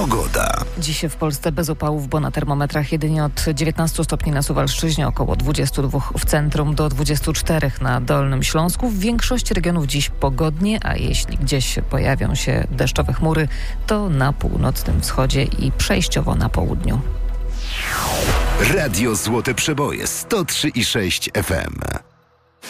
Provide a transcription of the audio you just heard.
Pogoda. Dziś w Polsce bez upałów, bo na termometrach jedynie od 19 stopni na Suwalszczyźnie, około 22 w centrum do 24 na Dolnym Śląsku. W większości regionów dziś pogodnie, a jeśli gdzieś pojawią się deszczowe chmury, to na północnym wschodzie i przejściowo na południu. Radio Złote Przeboje 103,6 FM.